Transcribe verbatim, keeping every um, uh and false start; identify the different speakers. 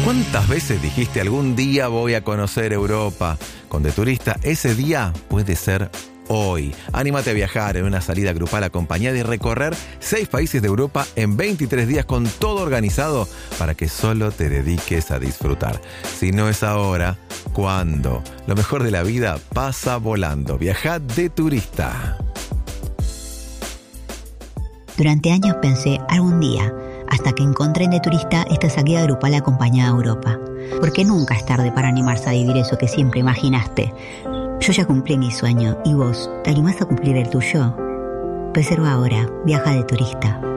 Speaker 1: ¿Cuántas veces dijiste algún día voy a conocer Europa? Con De Turista, ese día puede ser hoy. Anímate a viajar en una salida grupal acompañada y recorrer seis países de Europa en veintitrés días con todo organizado para que solo te dediques a disfrutar. Si no es ahora, ¿cuándo? Lo mejor de la vida pasa volando. Viaja De Turista.
Speaker 2: Durante años pensé, algún día, hasta que encontré en De Turista esta salida grupal acompañada a Europa. Porque nunca es tarde para animarse a vivir eso que siempre imaginaste. Yo ya cumplí mi sueño, ¿y vos? ¿Te animás a cumplir el tuyo? Reserva ahora, viaja De Turista.